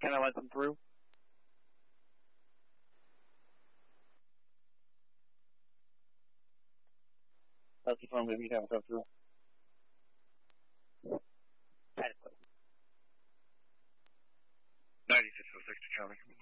Can I let them through? That's the phone, maybe you haven't come through. Adequate. 9606 to Charlie.